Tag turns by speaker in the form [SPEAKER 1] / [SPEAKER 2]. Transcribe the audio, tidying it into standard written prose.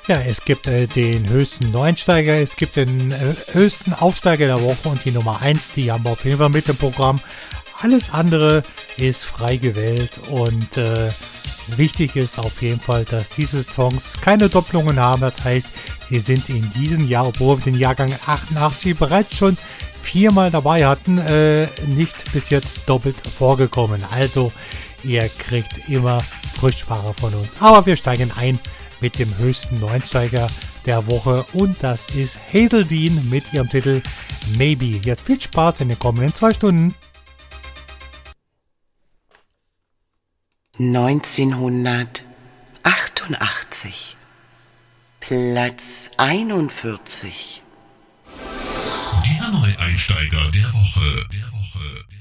[SPEAKER 1] Ja, es gibt den höchsten Neueinsteiger, es gibt den höchsten Aufsteiger der Woche und die Nummer 1, die haben wir auf jeden Fall mit dem Programm. Alles andere ist frei gewählt und wichtig ist auf jeden Fall, dass diese Songs keine Doppelungen haben. Das heißt, wir sind in diesem Jahr, obwohl wir den Jahrgang 88 bereits schon 4-mal dabei hatten, nicht bis jetzt doppelt vorgekommen. Also ihr kriegt immer Frischware von uns. Aber wir steigen ein mit dem höchsten Neueinsteiger der Woche und das ist Hazel Dean mit ihrem Titel Maybe. Jetzt viel Spaß in den kommenden 2 Stunden.
[SPEAKER 2] 1988, Platz 41.
[SPEAKER 3] Der Neueinsteiger der Woche.